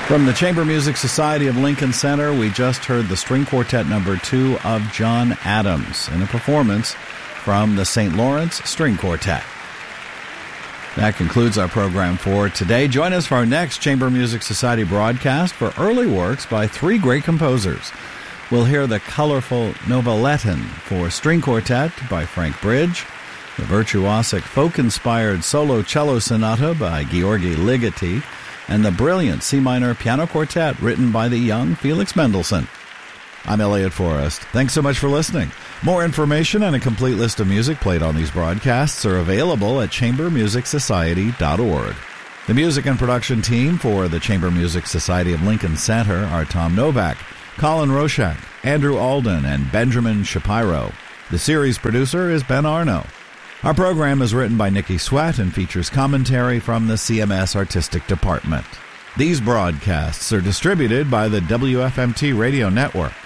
From the Chamber Music Society of Lincoln Center, we just heard the String Quartet No. 2 of John Adams in a performance from the St. Lawrence String Quartet. That concludes our program for today. Join us for our next Chamber Music Society broadcast for early works by three great composers. We'll hear the colorful Novelletten for String Quartet by Frank Bridge, the virtuosic folk-inspired solo cello sonata by Georgi Ligeti, and the brilliant C minor piano quartet written by the young Felix Mendelssohn. I'm Elliot Forrest. Thanks so much for listening. More information and a complete list of music played on these broadcasts are available at chambermusicsociety.org. The music and production team for the Chamber Music Society of Lincoln Center are Tom Novak, Colin Roshak, Andrew Alden, and Benjamin Shapiro. The series producer is Ben Arno. Our program is written by Nikki Sweat and features commentary from the CMS Artistic Department. These broadcasts are distributed by the WFMT Radio Network.